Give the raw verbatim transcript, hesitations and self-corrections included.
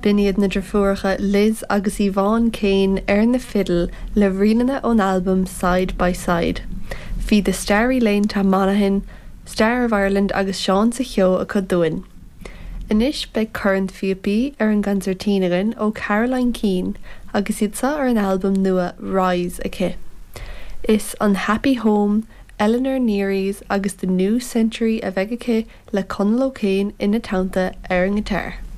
Bin iad na drafúracha Liz agus Yvonne Kane ar na fiddle le rianana ón album Side by Side. Bhí the Starry Lane tá Monaghan, Star of Ireland agus Sean sa Cheo a chud dúin. Inis beag current fiapi ar an gancertínagan ó Caroline Keane agus iad sa ar an album nua Rise a che. Is Unhappy Home, Eleanor Neary's agus the New Century a bheith aige le Conal O'Kane ina tannta ar an gitair.